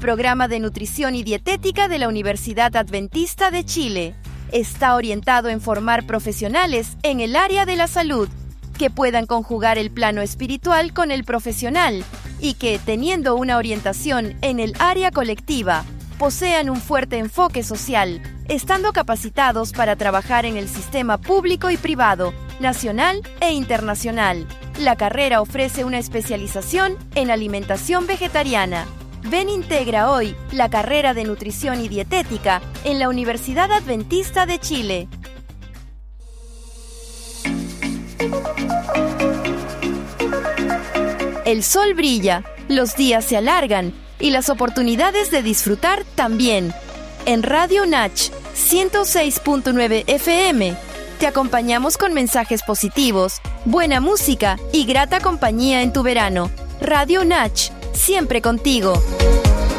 programa de nutrición y dietética de la Universidad Adventista de Chile está orientado en formar profesionales en el área de la salud, que puedan conjugar el plano espiritual con el profesional y que, teniendo una orientación en el área colectiva, posean un fuerte enfoque social, estando capacitados para trabajar en el sistema público y privado, nacional e internacional. La carrera ofrece una especialización en alimentación vegetariana. Ven, integra hoy la carrera de nutrición y dietética en la Universidad Adventista de Chile. El sol brilla, los días se alargan y las oportunidades de disfrutar también. En Radio Nach 106.9 FM te acompañamos con mensajes positivos, buena música y grata compañía en tu verano. Radio Nach, siempre contigo.